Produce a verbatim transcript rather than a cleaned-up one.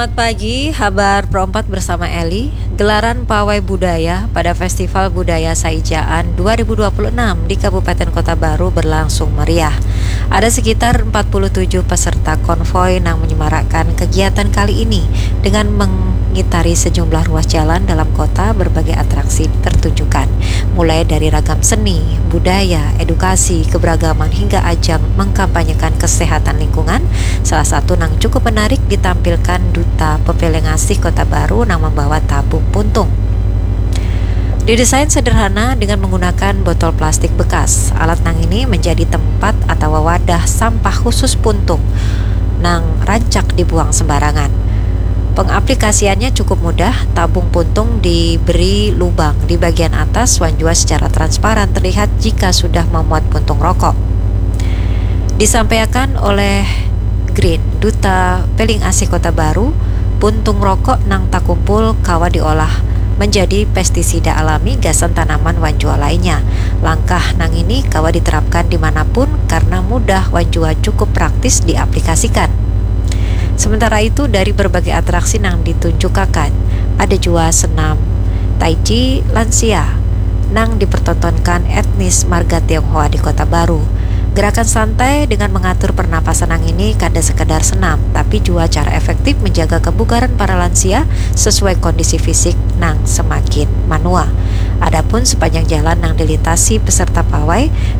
Selamat pagi, Habar Perempat bersama Eli. Gelaran Pawai Budaya pada Festival Budaya Saijaan dua ribu dua puluh enam di Kabupaten Kota Baru berlangsung meriah. Ada sekitar empat puluh tujuh peserta konvoi yang menyemarakkan kegiatan kali ini dengan mengitari sejumlah ruas jalan dalam kota. Berbagai atraksi tertunjukkan, mulai dari ragam seni, budaya, edukasi, keberagaman hingga ajang mengkampanyekan kesehatan lingkungan. Salah satu yang cukup menarik ditampilkan Duta Pepelengasi Kota Baru yang membawa tabung puntung. Didesain sederhana dengan menggunakan botol plastik bekas. Alat nang ini menjadi tempat atau wadah sampah khusus puntung nang rancak dibuang sembarangan. Pengaplikasiannya cukup mudah. Tabung puntung diberi lubang di bagian atas wanjua secara transparan terlihat jika sudah memuat puntung rokok. Disampaikan oleh Green, Duta Pelingasi Kota Baru, puntung rokok nang tak kumpul kawa diolah menjadi pestisida alami gasan tanaman wanjua lainnya. Langkah nang ini kawa diterapkan dimanapun karena mudah wanjua cukup praktis diaplikasikan. Sementara itu dari berbagai atraksi nang ditunjukkan, ada jua senam Tai Chi lansia nang dipertontonkan etnis marga Tionghoa di Kota Baru. Gerakan santai dengan mengatur pernapasan nang ini kada sekedar senam, tapi juga cara efektif menjaga kebugaran para lansia sesuai kondisi fisik nang semakin manua. Adapun sepanjang jalan nang dilintasi peserta pawai